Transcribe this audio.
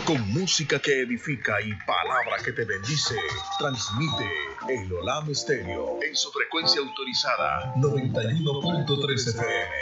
Con música que edifica y palabra que te bendice, transmite el Olam Stereo en su frecuencia autorizada 91.3 FM.